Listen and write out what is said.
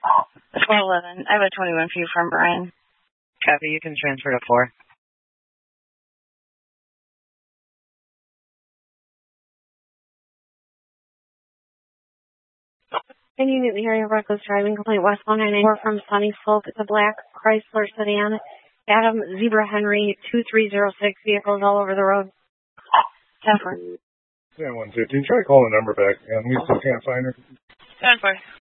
411. I have a 21 for you from Brian. Copy. You can transfer to 4. And you need to hear your reckless driving complaint. West 194 from Sunny Slope. It's a black Chrysler sedan. Adam Zebra Henry 2306. Vehicles all over the road. 10-4. Yeah, 115. Try to call the number back again. We still can't find her. 10-4.